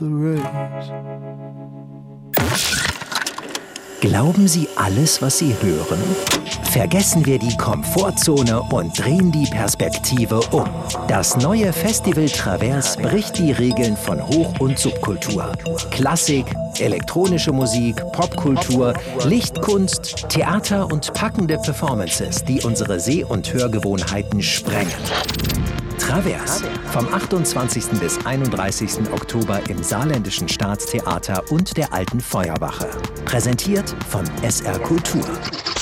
the race. Glauben Sie alles, was Sie hören? Vergessen wir die Komfortzone und drehen die Perspektive um. Das neue Festival Traverse bricht die Regeln von Hoch- und Subkultur. Klassik, elektronische Musik, Popkultur, Lichtkunst, Theater und packende Performances, die unsere Seh- und Hörgewohnheiten sprengen. Traverse vom 28. bis 31. Oktober im Saarländischen Staatstheater und der Alten Feuerwache. Präsentiert von SR Kultur.